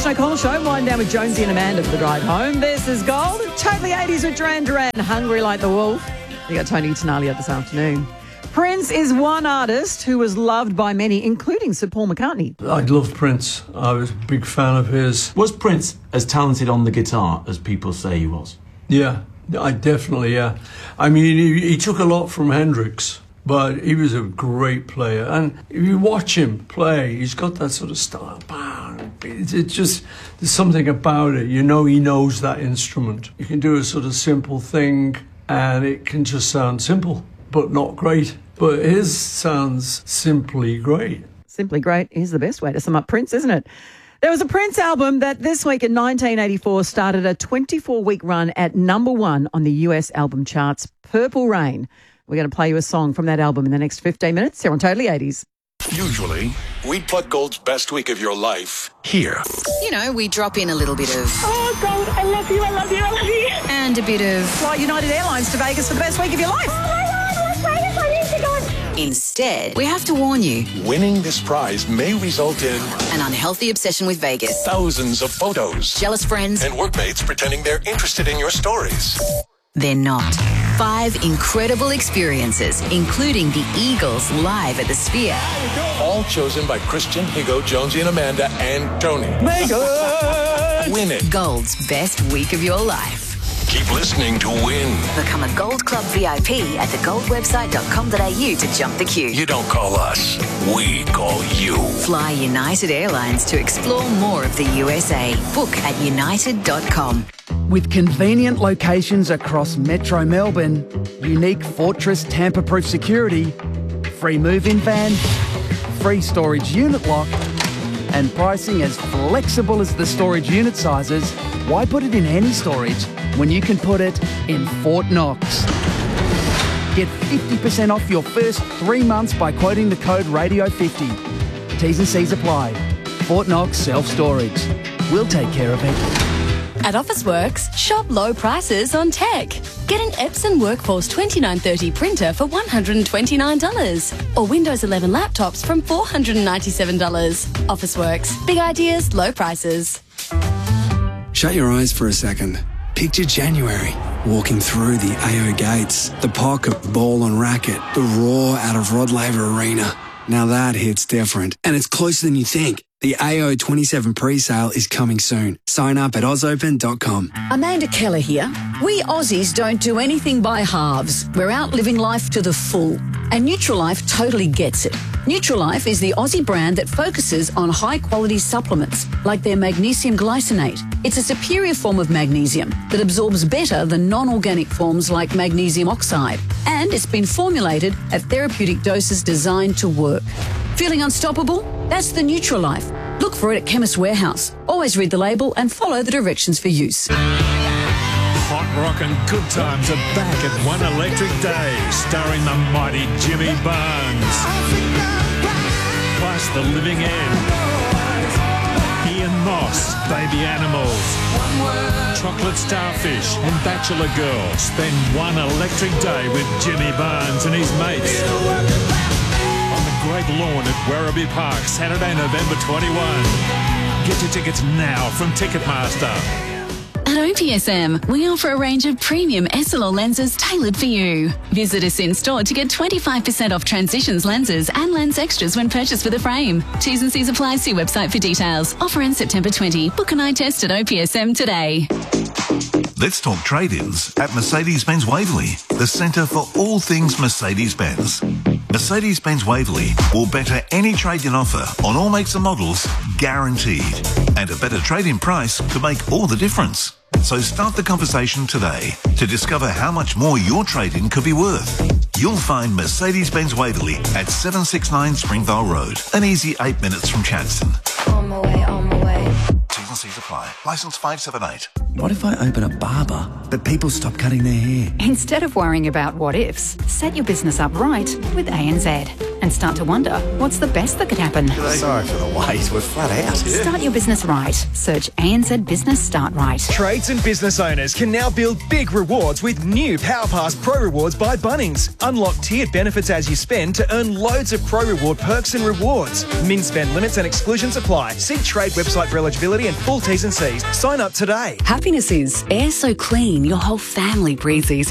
Trish O'Connell Show. Wind down with Jonesy and Amanda for the drive home. This is Gold. Totally 80s with Duran Duran. Hungry Like the Wolf. You got Tony Tenalia this afternoon. Prince is one artist who was loved by many, including Sir Paul McCartney. I loved Prince. I was a big fan of his. Was Prince as talented on the guitar as people say he was? Yeah, yeah. I mean, he took a lot from Hendrix, but he was a great player. And if you watch him play, he's got that sort of style. It's just, there's something about it. You know he knows that instrument. You can do a sort of simple thing, and it can just sound simple, but not great. But his sounds simply great. Simply great is the best way to sum up Prince, isn't it? There was a Prince album that this week in 1984 started a 24-week run at number 1 on the US album charts, Purple Rain. We're going to play you a song from that album in the next 15 minutes here on Totally 80s. Usually, we'd put Gold's best week of your life here. You know, we drop in a little bit of... Oh, Gold, I love you, I love you, I love you. And a bit of... Fly United Airlines to Vegas for the best week of your life. Instead, we have to warn you. Winning this prize may result in an unhealthy obsession with Vegas. thousands of photos. Jealous friends. And workmates pretending they're interested in your stories. They're not. 5 incredible experiences, including the Eagles live at the Sphere. All chosen by Christian, Higo, Jonesy and Amanda, and Tony. Win it. Gold's best week of your life. Keep listening to win. Become a Gold Club VIP at thegoldwebsite.com.au to jump the queue. You don't call us, we call you. Fly United Airlines to explore more of the USA. Book at united.com. With convenient locations across Metro Melbourne, unique Fortress tamper-proof security, free move-in van, free storage unit lock, and pricing as flexible as the storage unit sizes, why put it in any storage when you can put it in Fort Knox? Get 50% off your first 3 months by quoting the code RADIO50. T's and C's apply. Fort Knox Self-Storage. We'll take care of it. At Officeworks, shop low prices on tech. Get an Epson Workforce 2930 printer for $129 or Windows 11 laptops from $497. Officeworks, big ideas, low prices. Shut your eyes for a second. Picture January, walking through the AO gates, the pocket, ball and racket, the roar out of Rod Laver Arena. Now that hits different, and it's closer than you think. The AO 27 pre-sale is coming soon. Sign up at ausopen.com. Amanda Keller here. We Aussies don't do anything by halves. We're out living life to the full. And Nutrilife totally gets it. Nutrilife is the Aussie brand that focuses on high-quality supplements, like their magnesium glycinate. It's a superior form of magnesium that absorbs better than non-organic forms like magnesium oxide. And it's been formulated at therapeutic doses designed to work. Feeling unstoppable? That's the Nutrilife. Look for it at Chemist Warehouse. Always read the label and follow the directions for use. Hot rock and good times are back at One Electric Day, starring the mighty Jimmy Barnes. Plus The Living End, Ian Moss, Baby Animals, Chocolate Starfish and Bachelor Girl. Spend one electric day with Jimmy Barnes and his mates on the Great Lawn at Werribee Park, Saturday, November 21. Get your tickets now from Ticketmaster. At OPSM, we offer a range of premium SLR lenses tailored for you. Visit us in store to get 25% off Transitions lenses and lens extras when purchased with a frame. T's and C's apply. See website for details. Offer ends September 20. Book an eye test at OPSM today. Let's talk trade-ins at Mercedes-Benz Waverley, the centre for all things Mercedes-Benz. Mercedes-Benz Waverley will better any trade-in offer on all makes and models, guaranteed. And a better trade-in price could make all the difference. So start the conversation today to discover how much more your trade-in could be worth. You'll find Mercedes-Benz Waverley at 769 Springvale Road, an easy 8 minutes from Chadstone. On my way, on my way. T's and C's apply. Licence 578. What if I open a barber, but people stop cutting their hair? Instead of worrying about what ifs, set your business up right with ANZ. and start to wonder, what's the best that could happen? Sorry for the wait, we're flat out. Start your business right. Search ANZ Business Start Right. Trades and business owners can now build big rewards with new PowerPass Pro Rewards by Bunnings. Unlock tiered benefits as you spend to earn loads of Pro Reward perks and rewards. Min spend limits and exclusions apply. See Trade website for eligibility and full T's and C's. Sign up today. Happiness is air so clean your whole family breathes easy.